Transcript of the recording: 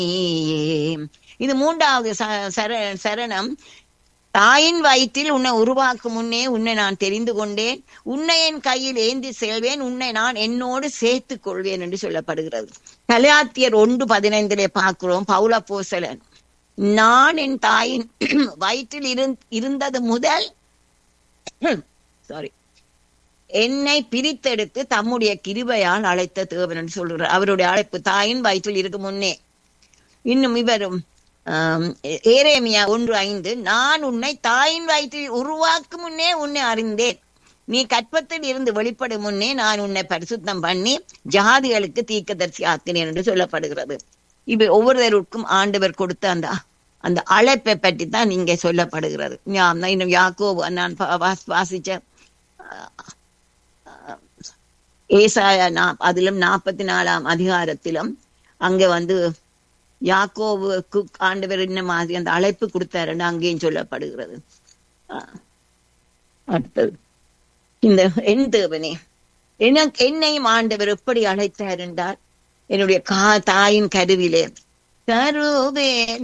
இது மூன்றாவது சரணம். தாயின் வயிற்றில் உன்னை உருவாக்கும் முன்னே உன்னை நான் தெரிந்து கொண்டேன், உன்னை என் கையில் ஏந்தி செல்வேன், உன்னை நான் என்னோடு சேர்த்துக் கொள்வேன் என்று சொல்லப்படுகிறது. கலாத்தியர் 1:15 பார்க்கிறோம். பவுல் அப்போஸ்தலன், நான் என் தாயின் வயிற்றில் இருந்தது முதல் என்னை பிரித்தெடுத்து தம்முடைய கிருபையால் அழைத்த தேவன் என்று சொல்கிறார். அவருடைய அழைப்பு தாயின் வயிற்றில் இருக்கும் முன்னே. இன்னும் இவரும் எரேமியா 1:5, நான் உன்னை தாயின் வயிற்றில் உருவாக்கும் முன்னே உன்னை அறிந்தேன், நீ கற்பத்தில் இருந்து வெளிப்படும் முன்னே நான் உன்னை பரிசுத்தம் பண்ணி ஜாதிகளுக்கு தீர்க்கதரிசி ஆக்கினேன் என்று சொல்லப்படுகிறது. இவை ஒவ்வொருவருக்கும் ஆண்டவர் கொடுத்த அந்த அழைப்பை பற்றி தான் இங்கே சொல்லப்படுகிறது. இன்னும் யாக்கோபு நான் வாசிச்ச ஏசாயா அதிலும் 44ஆம் அதிகாரத்திலும் அங்க யாக்கோவுக்கு ஆண்டவர் என்ன மாதிரி அந்த அழைப்பு கொடுத்தாருன்னு அங்கேயும் சொல்லப்படுகிறது. அடுத்தது, இந்த என் தேவனே, என்னையும் ஆண்டவர் எப்படி அழைத்தார் என்றால், என்னுடைய தாயின் கருவிலே